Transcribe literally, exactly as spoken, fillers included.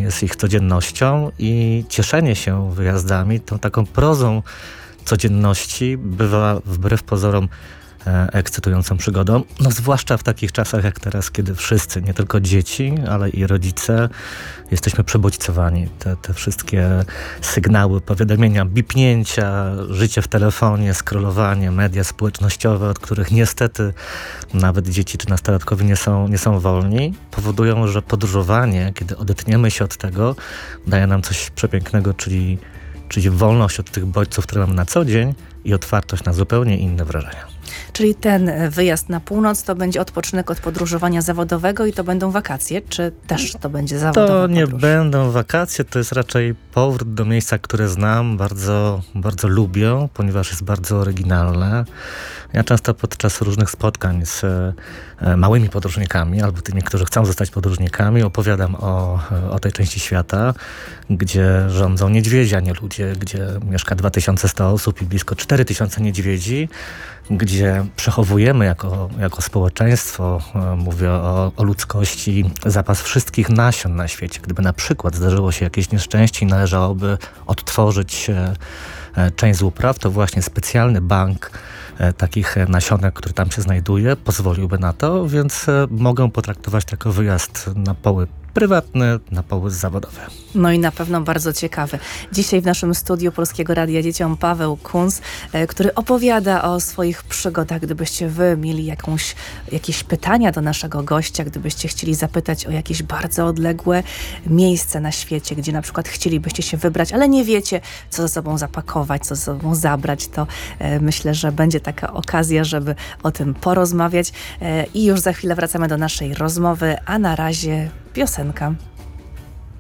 jest ich codziennością i cieszenie się wyjazdami, tą taką prozą codzienności bywa wbrew pozorom ekscytującą przygodą, no zwłaszcza w takich czasach jak teraz, kiedy wszyscy, nie tylko dzieci, ale i rodzice, jesteśmy przebodźcowani. Te, te wszystkie sygnały, powiadomienia, bipnięcia, życie w telefonie, scrollowanie, media społecznościowe, od których niestety nawet dzieci czy nastolatkowie nie są, nie są wolni, powodują, że podróżowanie, kiedy odetniemy się od tego, daje nam coś przepięknego, czyli, czyli wolność od tych bodźców, które mamy na co dzień i otwartość na zupełnie inne wrażenia. Czyli ten wyjazd na północ to będzie odpoczynek od podróżowania zawodowego i to będą wakacje, czy też to będzie zawodowa To nie podróż? będą wakacje, to jest raczej powrót do miejsca, które znam, bardzo, bardzo lubię, ponieważ jest bardzo oryginalne. Ja często podczas różnych spotkań z e, małymi podróżnikami, albo tymi, którzy chcą zostać podróżnikami, opowiadam o, o tej części świata, gdzie rządzą niedźwiedzie, a nie ludzie, gdzie mieszka dwa tysiące sto osób i blisko cztery tysiące niedźwiedzi, gdzie przechowujemy jako, jako społeczeństwo, e, mówię o, o ludzkości, zapas wszystkich nasion na świecie. Gdyby na przykład zdarzyło się jakieś nieszczęście i należałoby odtworzyć e, e, część z upraw, to właśnie specjalny bank e, takich nasionek, który tam się znajduje, pozwoliłby na to, więc e, mogę potraktować to jako wyjazd na poły prywatny, na poły zawodowe. No i na pewno bardzo ciekawy. Dzisiaj w naszym studiu Polskiego Radia Dzieciom Paweł Kunz, e, który opowiada o swoich przygodach. Gdybyście wy mieli jakąś, jakieś pytania do naszego gościa, gdybyście chcieli zapytać o jakieś bardzo odległe miejsce na świecie, gdzie na przykład chcielibyście się wybrać, ale nie wiecie, co ze sobą zapakować, co ze sobą zabrać, to e, myślę, że będzie taka okazja, żeby o tym porozmawiać. E, I już za chwilę wracamy do naszej rozmowy, a na razie piosenka.